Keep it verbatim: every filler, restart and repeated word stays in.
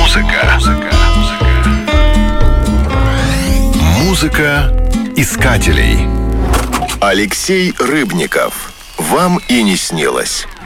Музыка. Музыка искателей. Алексей Рыбников. Вам и не снилось.